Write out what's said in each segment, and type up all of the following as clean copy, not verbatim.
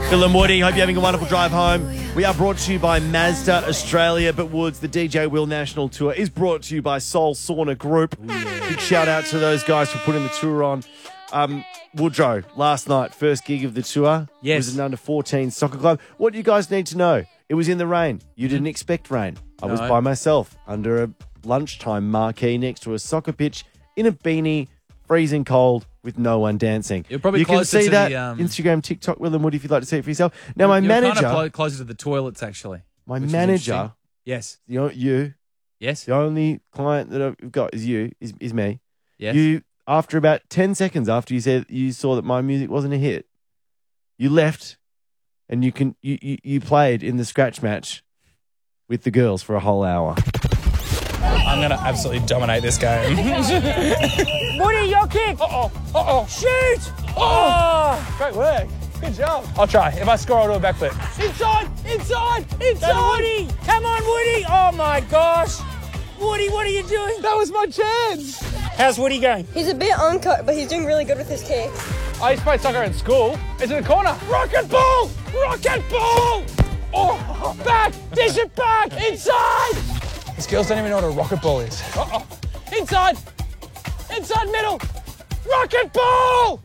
Phil and Woody, hope you're having a wonderful drive home. We are brought to you by Mazda Australia, but Woods, the DJ Will National Tour is brought to you by Soul Sauna Group. Big shout out to those guys for putting the tour on. Woodrow, last night, first gig of the tour. Yes. It was an under-14 soccer club. What do you guys need to know? It was in the rain. You didn't expect rain. I was by myself under a lunchtime marquee next to a soccer pitch in a beanie, freezing cold, with no one dancing. You're probably you can closer see to that the, Instagram, TikTok, Will and Woody, if you'd like to see it for yourself. Now, my You're manager... kind of closer to the toilets, actually. My which is manager... interesting. Yes. You. Yes. The only client that I've got is you, is me. Yes. You, after about 10 seconds after you said you saw that my music wasn't a hit, you left and you played in the scratch match with the girls for a whole hour. I'm going to absolutely dominate this game. Woody, your kick! Uh-oh. Shoot! Oh! Great work. Good job. I'll try. If I score, I'll do a backflip. Inside! Woody! Come on, Woody! Oh, my gosh! Woody, what are you doing? That was my chance. How's Woody going? He's a bit uncut, but he's doing really good with his kick. I used to play soccer in school. It's in the corner. Rocket ball! Oh, back! Dish it back! Inside! These girls don't even know what a rocket ball is. Uh-oh. Inside middle! Rocket ball!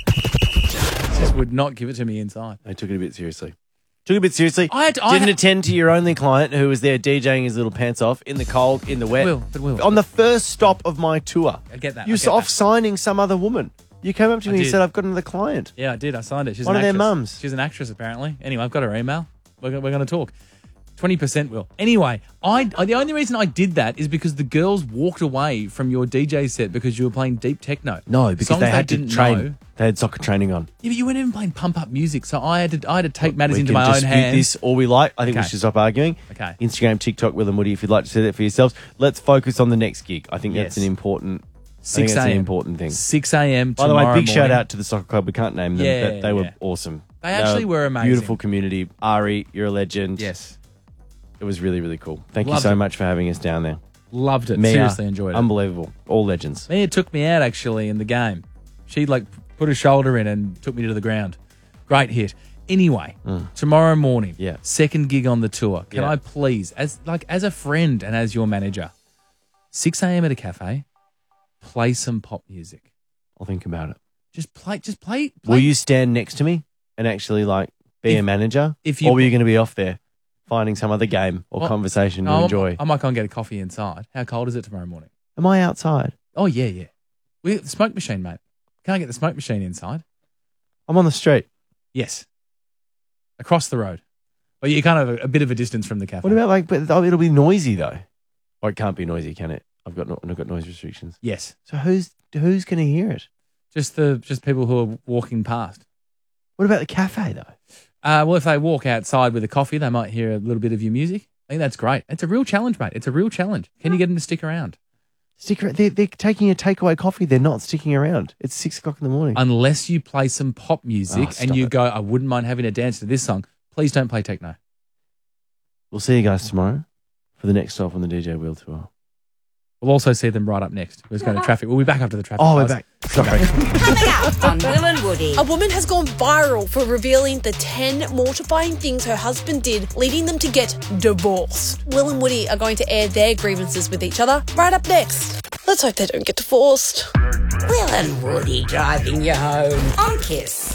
Just would not give it to me inside. They took it a bit seriously. Didn't I attend to your only client who was there DJing his little pants off in the cold, in the wet. Will. On the first stop of my tour. I get that. You were off signing some other woman. You came up to me and did. said, I've got another client. Yeah, I did. I signed it. She's One an of their actress. mums. She's an actress, apparently. Anyway, I've got her email. We're going to talk. 20% Will. Anyway, the only reason I did that is because the girls walked away from your DJ set because you were playing deep techno. No, because Songs they had to didn't train. know. They had soccer training on. Yeah, but you weren't even playing pump up music, so I had to take matters We into can my own dispute hands. this all we like. I think we Okay. should stop arguing. Okay. Instagram, TikTok, Will and Woody, if you'd like to see that for yourselves. Let's focus on the next gig. I think that's Yes. an important... 6 that's an a.m. important thing. 6 a.m. By the way, big shout morning. out to the soccer club. We can't name them. Yeah, but they were yeah. awesome. They actually were amazing. Beautiful community. Ari, you're a legend. Yes. It was really, really cool. Thank Loved you so it. much for having us down there. Loved it. Mia, Seriously enjoyed it. Unbelievable. All legends. Mia took me out, actually, in the game. She, put her shoulder in and took me to the ground. Great hit. Anyway, tomorrow morning, second gig on the tour. Can I please, as a friend and as your manager, 6 a.m. at a cafe, play some pop music. I'll think about it. Just play. Will you stand next to me and actually be a manager? Or were you going to be off there finding some other game or conversation to enjoy? I might go and get a coffee inside. How cold is it tomorrow morning? Am I outside? Oh, yeah. We got the smoke machine, mate. Can't get the smoke machine inside. I'm on the street. Yes. Across the road. But you're kind of a bit of a distance from the cafe. What about it'll be noisy though. Or it can't be noisy, can it? I've got noise restrictions. Yes. So who's going to hear it? Just people who are walking past. What about the cafe though? Well, if they walk outside with a coffee, they might hear a little bit of your music. I think that's great. It's a real challenge, mate. It's a real challenge. Can you get them to stick around? They're taking a takeaway coffee. They're not sticking around. It's 6 o'clock in the morning. Unless you play some pop music and you it. go, I wouldn't mind having a dance to this song. Please don't play techno. We'll see you guys tomorrow for the next stop on the DJ Wheel Tour. We'll also see them right up next. We're just going to traffic. We'll be back after the traffic. Oh, we're guys. back. Sorry. Coming up on Will and Woody. A woman has gone viral for revealing the 10 mortifying things her husband did, leading them to get divorced. Will and Woody are going to air their grievances with each other right up next. Let's hope they don't get divorced. Will and Woody driving you home on Kiss.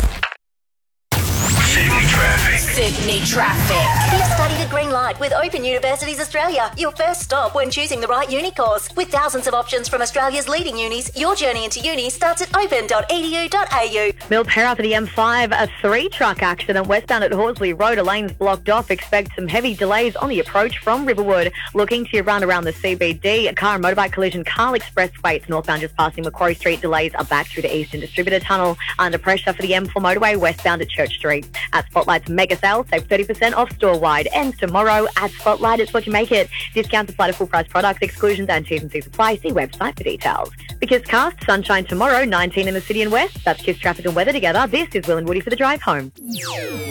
Sydney Traffic. We've studied a green light with Open Universities Australia. Your first stop when choosing the right uni course. With thousands of options from Australia's leading unis, your journey into uni starts at open.edu.au. Milperra for the M5, a 3-truck accident westbound at Horsley Road. A lane's blocked off. Expect some heavy delays on the approach from Riverwood. Looking to run around the CBD. A car and motorbike collision. Carl Expressway. It's northbound just passing Macquarie Street. Delays are back through the Eastern Distributor Tunnel. Under pressure for the M4 motorway westbound at Church Street. At Spotlight's mega sale, save 30% off store-wide. Ends tomorrow at Spotlight. It's what you make it. Discounts apply to full-price products. Exclusions and T&C supply. See website for details. The Kiss Cast, sunshine tomorrow, 19 in the city and west. That's Kiss traffic and weather together. This is Will and Woody for the drive home.